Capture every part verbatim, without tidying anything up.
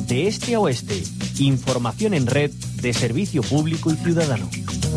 de este a oeste. Información en red de Servicio Público y Ciudadano.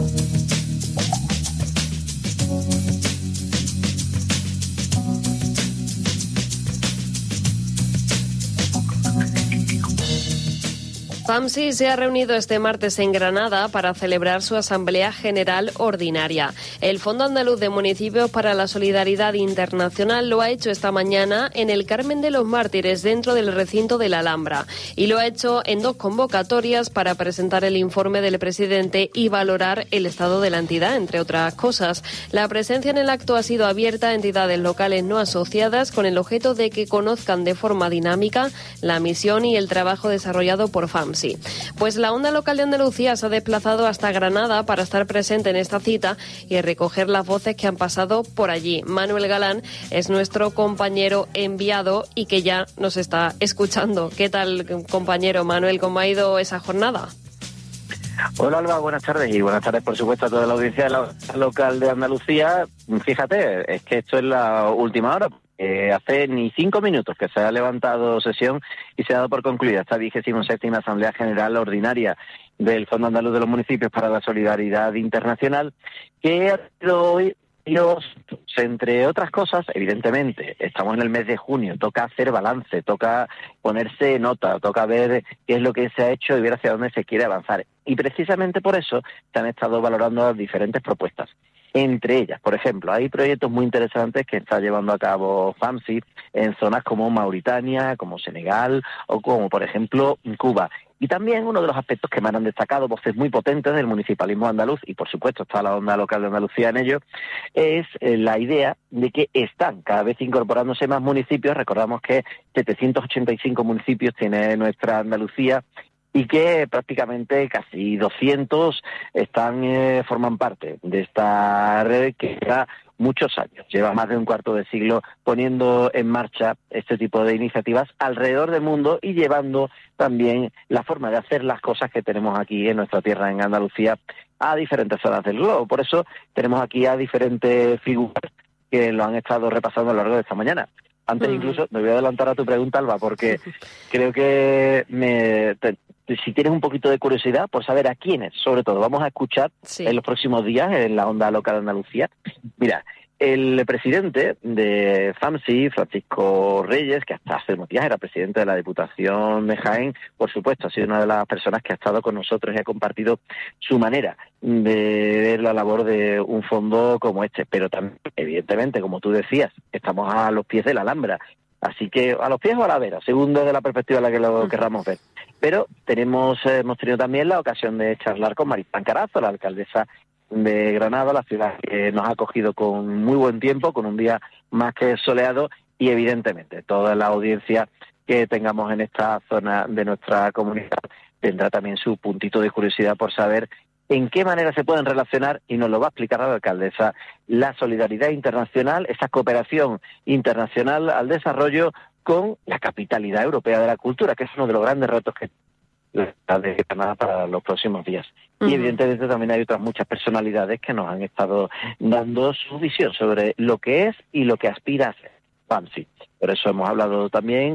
FAMSI se ha reunido este martes en Granada para celebrar su Asamblea General Ordinaria. El Fondo Andaluz de Municipios para la Solidaridad Internacional lo ha hecho esta mañana en el Carmen de los Mártires, dentro del recinto de la Alhambra. Y lo ha hecho en dos convocatorias para presentar el informe del presidente y valorar el estado de la entidad, entre otras cosas. La presencia en el acto ha sido abierta a entidades locales no asociadas con el objeto de que conozcan de forma dinámica la misión y el trabajo desarrollado por FAMSI. Pues la Onda Local de Andalucía se ha desplazado hasta Granada para estar presente en esta cita y recoger las voces que han pasado por allí. Manuel Galán es nuestro compañero enviado y que ya nos está escuchando. ¿Qué tal, compañero Manuel? ¿Cómo ha ido esa jornada? Hola Alba, buenas tardes y buenas tardes por supuesto a toda la audiencia de la local de Andalucía. Fíjate, es que esto es la última hora. Eh, hace ni cinco minutos que se ha levantado sesión y se ha dado por concluida esta vigésima séptima Asamblea General Ordinaria del Fondo Andaluz de los Municipios para la Solidaridad Internacional, que ha sido hoy, entre otras cosas, evidentemente, estamos en el mes de junio, toca hacer balance, toca ponerse nota, toca ver qué es lo que se ha hecho y ver hacia dónde se quiere avanzar. Y precisamente por eso se han estado valorando diferentes propuestas. Entre ellas, por ejemplo, hay proyectos muy interesantes que está llevando a cabo FAMSI en zonas como Mauritania, como Senegal o como, por ejemplo, Cuba. Y también uno de los aspectos que me han destacado, voces muy potentes del municipalismo andaluz, y por supuesto está la Onda Local de Andalucía en ello, es la idea de que están cada vez incorporándose más municipios. Recordamos que setecientos ochenta y cinco municipios tiene nuestra Andalucía, y que prácticamente casi doscientos están eh, forman parte de esta red que lleva muchos años, lleva más de un cuarto de siglo poniendo en marcha este tipo de iniciativas alrededor del mundo y llevando también la forma de hacer las cosas que tenemos aquí en nuestra tierra, en Andalucía, a diferentes zonas del globo. Por eso tenemos aquí a diferentes figuras que lo han estado repasando a lo largo de esta mañana. Antes incluso me voy a adelantar a tu pregunta, Alba, porque creo que me, te, si tienes un poquito de curiosidad por saber a quiénes, sobre todo, vamos a escuchar sí. en los próximos días en la Onda Local de Andalucía. Mira, el presidente de FAMSI, Francisco Reyes, que hasta hace unos días era presidente de la Diputación de Jaén, por supuesto, ha sido una de las personas que ha estado con nosotros y ha compartido su manera de ver la labor de un fondo como este. Pero también, evidentemente, como tú decías, estamos a los pies de la Alhambra. Así que a los pies o a la vera, según desde la perspectiva en la que lo uh-huh. querramos ver. Pero tenemos eh, hemos tenido también la ocasión de charlar con Maripán Carazo, la alcaldesa de Granada, la ciudad que nos ha acogido con muy buen tiempo, con un día más que soleado, y evidentemente toda la audiencia que tengamos en esta zona de nuestra comunidad tendrá también su puntito de curiosidad por saber en qué manera se pueden relacionar, y nos lo va a explicar la alcaldesa, la solidaridad internacional, esa cooperación internacional al desarrollo con la capitalidad europea de la cultura, que es uno de los grandes retos que está de Granada para los próximos días. Uh-huh. Y evidentemente también hay otras muchas personalidades que nos han estado dando su visión sobre lo que es y lo que aspira a ser FAMSI. Por eso hemos hablado también